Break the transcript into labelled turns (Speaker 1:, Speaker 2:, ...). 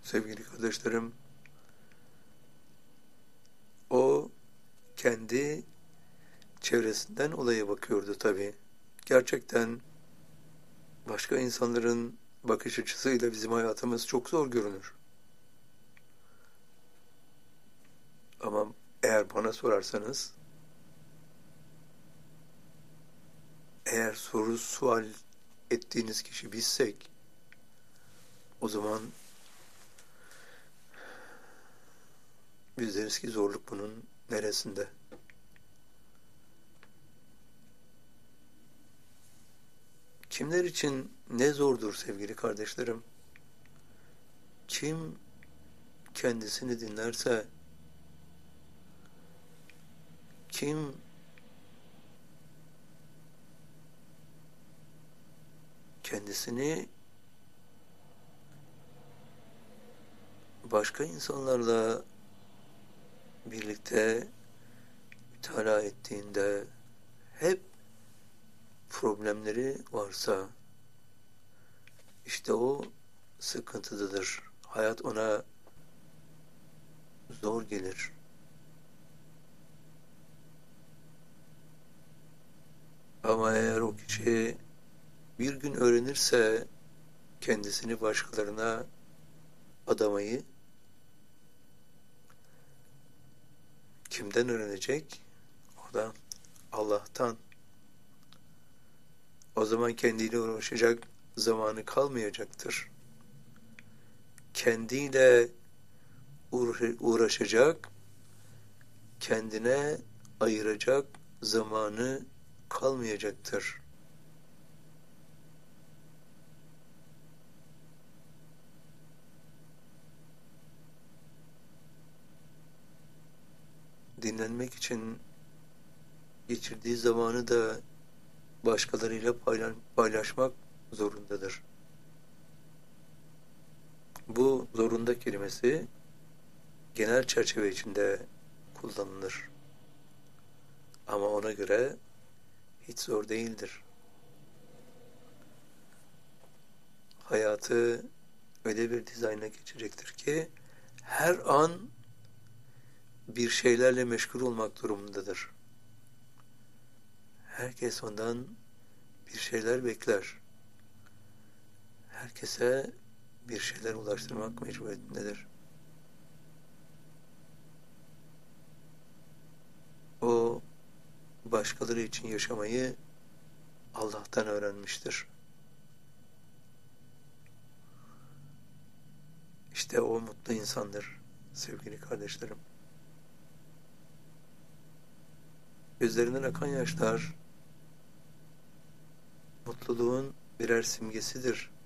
Speaker 1: sevgili kardeşlerim. O kendi çevresinden olaya bakıyordu tabii. Gerçekten başka insanların bakış açısıyla bizim hayatımız çok zor görünür. Ama eğer bana sorarsanız, eğer sual ettiğiniz kişi bizsek, o zaman biz deriz ki zorluk bunun neresinde? Kimler için ne zordur sevgili kardeşlerim? Kim kendisini dinlerse, kim kendisini başka insanlarla birlikte mütalaa ettiğinde hep problemleri varsa, işte o sıkıntıdadır. Hayat ona zor gelir. Ama eğer o kişi bir gün öğrenirse kendisini başkalarına adamayı, kimden öğrenecek? O da Allah'tan. O zaman kendiyle uğraşacak zamanı kalmayacaktır. Kendiyle uğraşacak, kendine ayıracak zamanı kalmayacaktır. Dinlenmek için geçirdiği zamanı da başkalarıyla paylaşmak zorundadır. Bu zorunda kelimesi genel çerçeve içinde kullanılır. Ama ona göre hiç zor değildir. Hayatı öyle bir dizayna geçecektir ki her an bir şeylerle meşgul olmak durumundadır. Herkes ondan bir şeyler bekler. Herkese bir şeyler ulaştırmak mecburiyetindedir. O başkaları için yaşamayı Allah'tan öğrenmiştir. İşte o mutlu insandır sevgili kardeşlerim. Gözlerinden akan yaşlar mutluluğun birer simgesidir.